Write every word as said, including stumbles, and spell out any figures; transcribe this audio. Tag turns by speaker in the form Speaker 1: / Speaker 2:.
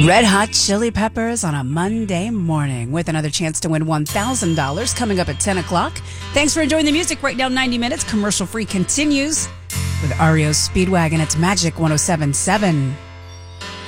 Speaker 1: Red Hot Chili Peppers on a Monday morning with another chance to win one thousand dollars coming up at ten o'clock. Thanks for enjoying the music. Right now, ninety minutes. Commercial free continues with R E O Speedwagon. It's Magic one oh seven point seven.